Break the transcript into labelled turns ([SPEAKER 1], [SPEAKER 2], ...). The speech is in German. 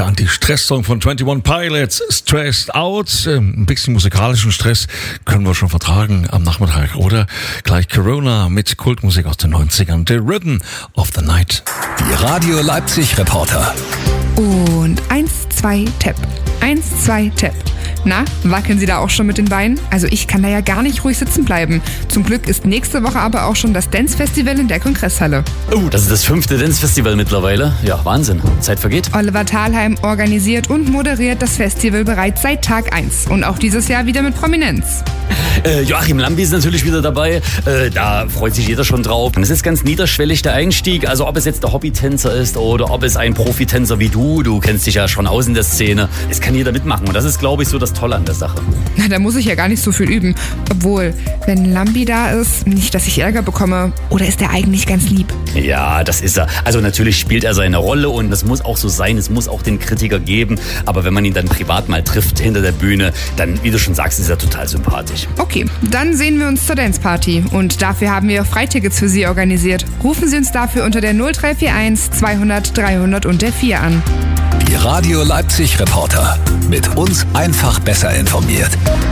[SPEAKER 1] Ja, und die Stresssong von 21 Pilots, Stressed Out. Ein bisschen musikalischen Stress können wir schon vertragen am Nachmittag, oder? Gleich Corona mit Kultmusik aus den 90ern. The Rhythm of the Night.
[SPEAKER 2] Die Radio Leipzig Reporter.
[SPEAKER 3] Und 1, 2, Tap. 1, 2, Tap. Na, wackeln Sie da auch schon mit den Beinen? Also ich kann da ja gar nicht ruhig sitzen bleiben. Zum Glück ist nächste Woche aber auch schon das Dance-Festival in der Kongresshalle.
[SPEAKER 4] Oh, das ist das 5. Dance-Festival mittlerweile. Ja, Wahnsinn. Zeit vergeht.
[SPEAKER 3] Oliver Thalheim organisiert und moderiert das Festival bereits seit Tag 1. Und auch dieses Jahr wieder mit Prominenz.
[SPEAKER 4] Joachim Lambi ist natürlich wieder dabei. Da freut sich jeder schon drauf. Und es ist ganz niederschwellig der Einstieg. Also ob es jetzt der Hobbytänzer ist oder ob es ein Profitänzer wie du. Du kennst dich ja schon aus in der Szene. Es kann jeder mitmachen. Und das ist, glaube ich, so das Tolle an der Sache.
[SPEAKER 3] Na, da muss ich ja gar nicht so viel üben. Obwohl, wenn Lambi da ist, nicht, dass ich Ärger bekomme. Oder ist er eigentlich ganz lieb?
[SPEAKER 4] Ja, das ist er. Also natürlich spielt er seine Rolle und das muss auch so sein. Es muss auch den Kritiker geben. Aber wenn man ihn dann privat mal trifft hinter der Bühne, dann, wie du schon sagst, ist er total sympathisch.
[SPEAKER 3] Okay, dann sehen wir uns zur Danceparty. Und dafür haben wir Freitickets für Sie organisiert. Rufen Sie uns dafür unter der 0341 200 300 und der 4 an.
[SPEAKER 2] Die Radio Leipzig Reporter. Mit uns einfach besser informiert.